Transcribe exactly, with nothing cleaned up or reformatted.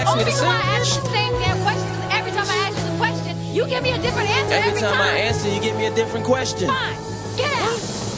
ask Only me the reason why I same. ask the same damn question is every time I ask you the question, you give me a different answer Every every time time. I answer, you give me a different question. Fine.